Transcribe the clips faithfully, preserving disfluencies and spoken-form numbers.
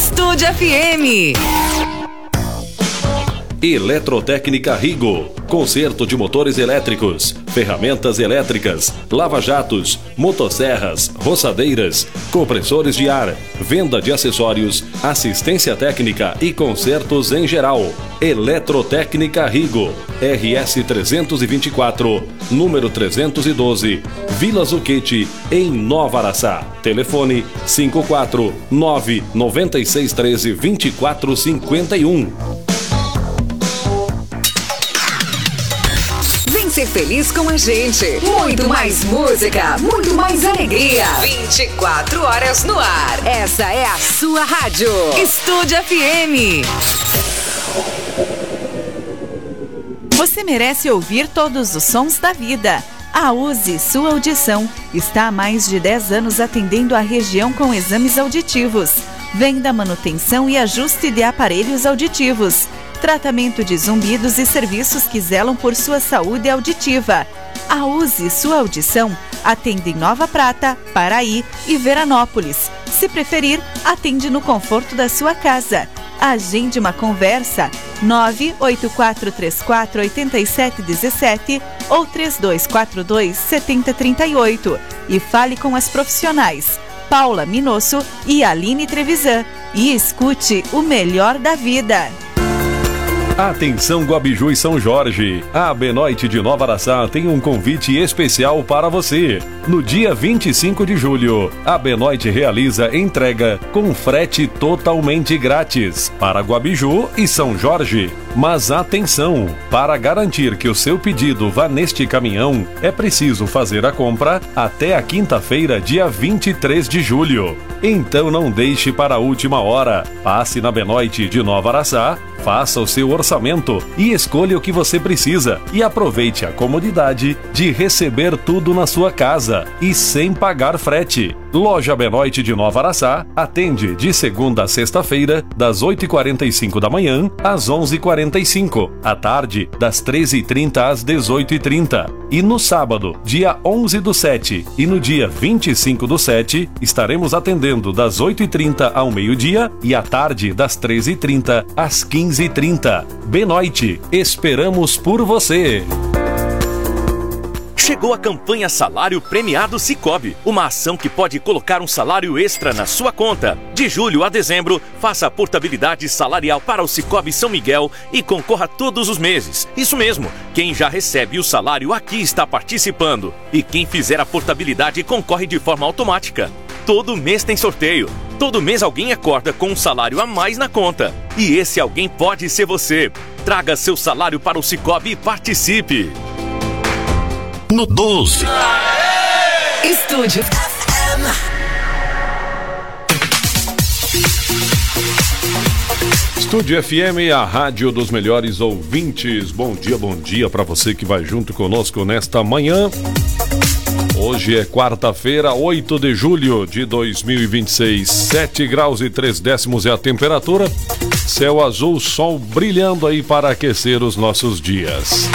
Estúdio F M. Eletrotécnica Rigo, conserto de motores elétricos, ferramentas elétricas, lava-jatos, motosserras, roçadeiras, compressores de ar, venda de acessórios, assistência técnica e consertos em geral. Eletrotécnica Rigo, R S trezentos e vinte e quatro, número trezentos e doze, Vila Zucchetti, em Nova Araçá. Telefone cinco quatro nove nove seis um três dois quatro cinco um. Ser feliz com a gente. Muito mais música, muito mais alegria. vinte e quatro horas no ar. Essa é a sua rádio. Estúdio F M. Você merece ouvir todos os sons da vida. A Use Sua Audição está há mais de dez anos atendendo a região com exames auditivos, venda, manutenção e ajuste de aparelhos auditivos, tratamento de zumbidos e serviços que zelam por sua saúde auditiva. A Use Sua Audição atende em Nova Prata, Paraí e Veranópolis. Se preferir, atende no conforto da sua casa. Agende uma conversa nove oito quatro três quatro oito sete um sete ou três dois quatro dois sete zero três oito e fale com as profissionais Paula Minosso e Aline Trevisan e escute o melhor da vida. Atenção Guabiju e São Jorge, a Benoit de Nova Araçá tem um convite especial para você. No dia vinte e cinco de julho, a Benoit realiza entrega com frete totalmente grátis para Guabiju e São Jorge. Mas atenção, para garantir que o seu pedido vá neste caminhão, é preciso fazer a compra até a quinta-feira, dia vinte e três de julho. Então não deixe para a última hora. Passe na Benoit de Nova Araçá, faça o seu orçamento e escolha o que você precisa e aproveite a comodidade de receber tudo na sua casa e sem pagar frete. Loja Benoit de Nova Araçá atende de segunda a sexta-feira, das oito e quarenta e cinco da manhã às onze e quarenta e cinco, à tarde, das treze e trinta às dezoito e trinta. E no sábado, dia onze do sete e no dia vinte e cinco do sete, estaremos atendendo das oito e trinta ao meio-dia e à tarde, das treze e trinta às quinze e trinta. Benoit, esperamos por você! Chegou a campanha Salário Premiado Sicoob, uma ação que pode colocar um salário extra na sua conta. De julho a dezembro, faça a portabilidade salarial para o Sicoob São Miguel e concorra todos os meses. Isso mesmo, quem já recebe o salário aqui está participando. E quem fizer a portabilidade concorre de forma automática. Todo mês tem sorteio. Todo mês alguém acorda com um salário a mais na conta. E esse alguém pode ser você. Traga seu salário para o Sicoob e participe. No doze. Estúdio F M. Estúdio F M, a rádio dos melhores ouvintes. Bom dia, bom dia para você que vai junto conosco nesta manhã. Hoje é quarta-feira, oito de julho de dois mil e vinte e seis, sete graus e três décimos é a temperatura. Céu azul, sol brilhando aí para aquecer os nossos dias.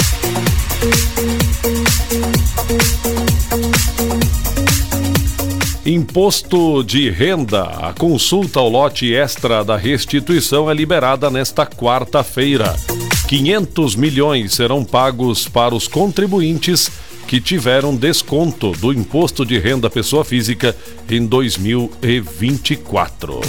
Imposto de renda. A consulta ao lote extra da restituição é liberada nesta quarta-feira. quinhentos milhões serão pagos para os contribuintes que tiveram desconto do imposto de renda pessoa física em dois mil e vinte e quatro.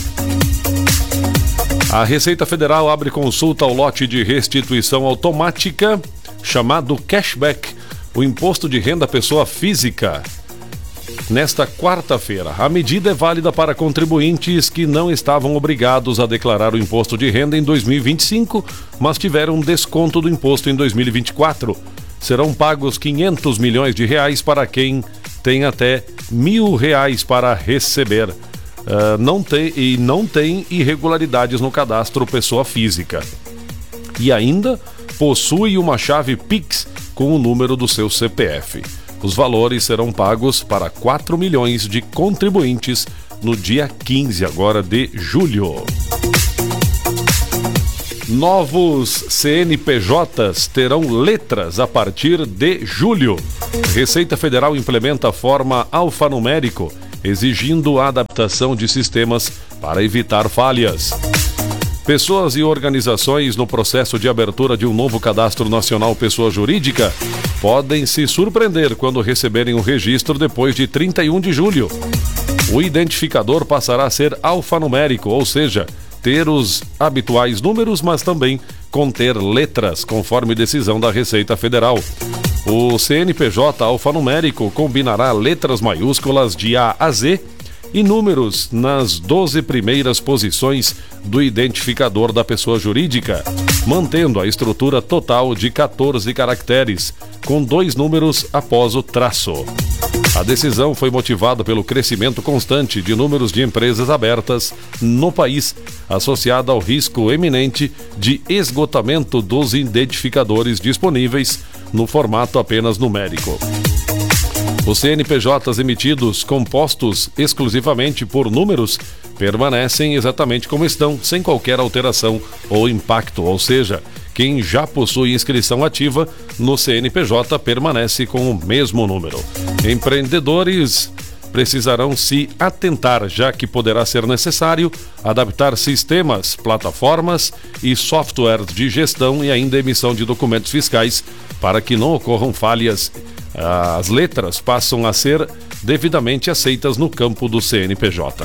A Receita Federal abre consulta ao lote de restituição automática, chamado cashback, o imposto de renda pessoa física. Nesta quarta-feira, a medida é válida para contribuintes que não estavam obrigados a declarar o imposto de renda em dois mil e vinte e cinco, mas tiveram desconto do imposto em dois mil e vinte e quatro. Serão pagos quinhentos milhões de reais para quem tem até mil reais para receber. Uh, não tem, e não tem irregularidades no cadastro pessoa física. E ainda possui uma chave Pix com o número do seu C P F. Os valores serão pagos para quatro milhões de contribuintes no dia quinze agora de julho. Novos C N P Js terão letras a partir de julho. Receita Federal implementa a forma alfanumérico exigindo a adaptação de sistemas para evitar falhas. Pessoas e organizações no processo de abertura de um novo Cadastro Nacional Pessoa Jurídica podem se surpreender quando receberem o registro depois de trinta e um de julho. O identificador passará a ser alfanumérico, ou seja, ter os habituais números, mas também conter letras, conforme decisão da Receita Federal. O C N P J alfanumérico combinará letras maiúsculas de A a Z e números nas doze primeiras posições do identificador da pessoa jurídica, mantendo a estrutura total de quatorze caracteres, com dois números após o traço. A decisão foi motivada pelo crescimento constante de números de empresas abertas no país, associada ao risco eminente de esgotamento dos identificadores disponíveis no formato apenas numérico. Os C N P Js emitidos compostos exclusivamente por números permanecem exatamente como estão, sem qualquer alteração ou impacto, ou seja, quem já possui inscrição ativa no C N P J permanece com o mesmo número. Empreendedores precisarão se atentar, já que poderá ser necessário adaptar sistemas, plataformas e softwares de gestão e ainda emissão de documentos fiscais para que não ocorram falhas. As letras passam a ser devidamente aceitas no campo do C N P J.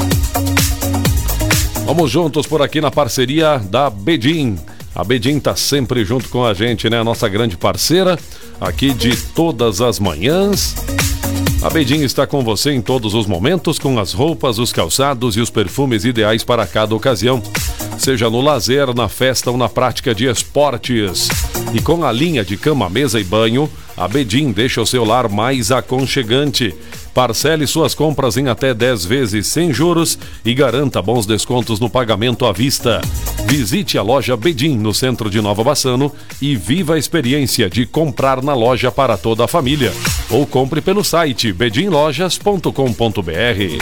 Vamos juntos por aqui na parceria da Bedim. A Bedim tá sempre junto com a gente, né? Nossa grande parceira aqui de todas as manhãs. A Bedim está com você em todos os momentos, com as roupas, os calçados e os perfumes ideais para cada ocasião. Seja no lazer, na festa ou na prática de esportes. E com a linha de cama, mesa e banho, a Bedim deixa o seu lar mais aconchegante. Parcele suas compras em até dez vezes sem juros e garanta bons descontos no pagamento à vista. Visite a loja Bedim no centro de Nova Bassano e viva a experiência de comprar na loja para toda a família. Ou compre pelo site bedim lojas ponto com ponto b r.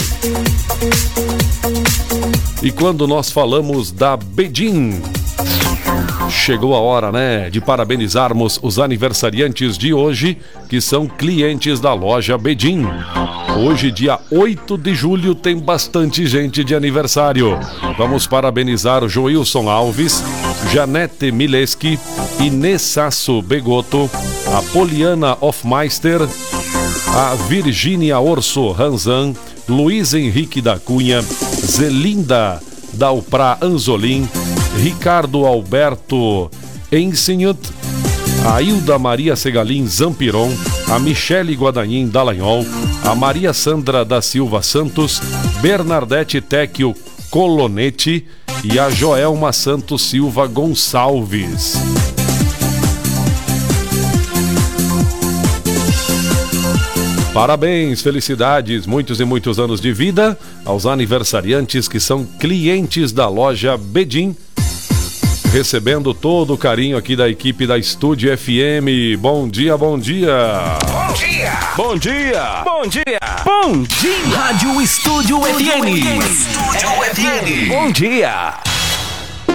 E quando nós falamos da Bedim, chegou a hora, né, de parabenizarmos os aniversariantes de hoje, que são clientes da loja Bedim. Hoje, dia oito de julho, tem bastante gente de aniversário. Vamos parabenizar o Joilson Alves, Janete Mileski, Inês Sasso Begoto, a Poliana Hofmeister, a Virgínia Orso Ranzan, Luiz Henrique da Cunha, Zelinda Dalprá Anzolim, Ricardo Alberto Ensinhut, a Hilda Maria Segalim Zampiron, a Michele Guadagnini Dallagnol, a Maria Sandra da Silva Santos, Bernadette Tecchio Colonetti e a Joelma Santos Silva Gonçalves. Parabéns, felicidades, muitos e muitos anos de vida aos aniversariantes que são clientes da loja Bedim, recebendo todo o carinho aqui da equipe da Estúdio F M. Bom dia, bom dia! Bom dia! Bom dia! Bom dia! Bom dia! Rádio Estúdio F M. Estúdio F M. Bom dia!